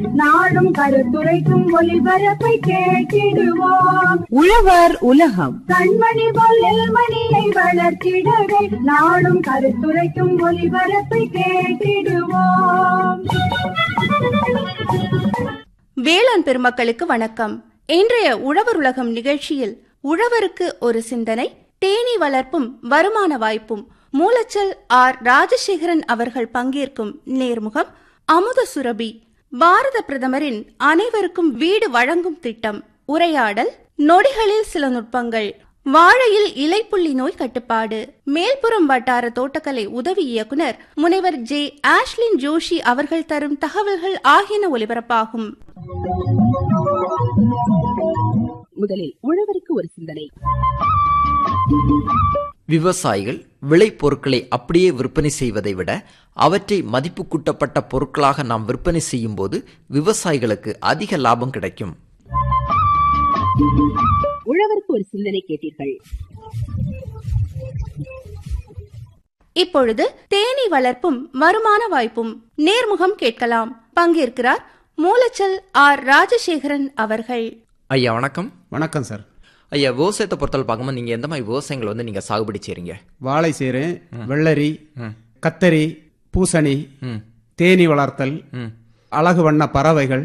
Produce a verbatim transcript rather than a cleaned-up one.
நாடும் கருத்துரைக்கும் ஒளிபரப்பை கேட்டிடுவோம். உழவர் உலகம் கண்மணி போல் மணியை வளர்த்திடவே நாடும் கருத்துரைக்கும் ஒளிபரப்பை கேட்டிடுவோம். வேளாண் பெருமக்களுக்கு வணக்கம். இன்றைய உழவர் உலகம் நிகழ்ச்சியில் உழவருக்கு ஒரு சிந்தனை, தேனீ வளர்ப்பும் வருமான வாய்ப்பும், மூலச்சல் ஆர் ராஜசேகரன் அவர்கள் பங்கேற்கும் நேர்முகம், அமுத சுரபி, பாரத பிரதமரின் அனைவருக்கும் வீடு வழங்கும் திட்டம், உரையாடல், நொடிகளில் சில நுட்பங்கள், வாழையில் இலைப்புள்ளி நோய் கட்டுப்பாடு, மேல்புறம் வட்டார தோட்டக்கலை உதவி இயக்குனர் முனைவர் ஜே ஆஷ்லின் ஜோஷி அவர்கள் தரும் தகவல்கள் ஆகியன ஒலிபரப்பாகும். முதலில் உழவருக்கு ஒரு சிந்தனை. விவசாயிகள் விளைபொருட்களை அப்படியே விற்பனை செய்வதை விட அவற்றை மதிப்பு கூட்டப்பட்ட பொருட்களாக நாம் விற்பனை செய்யும் போது விவசாயிகளுக்கு அதிக லாபம் கிடைக்கும். உழவருக்கு ஒரு சிந்தனை கேட்டீர்கள். இப்பொழுது தேனீ வளர்ப்பும் வருமான வாய்ப்பும் நேர்முகம் கேட்கலாம். பங்கேற்கிறார் மூலச்சல் ஆர் ராஜசேகரன் அவர்கள். ஐயா வணக்கம். வணக்கம் சார். ஐயா, விவசாயத்தை பொறுத்தவரை பார்க்கும்போது நீங்க எந்த மாதிரி விவசாயங்களை வந்து நீங்க சாகுபடி செய்றீங்க? வாழை செய்றேன், வெள்ளரி, கத்தரி, பூசணி, தேனீ வளர்த்தல், அழகு வண்ண பறவைகள்,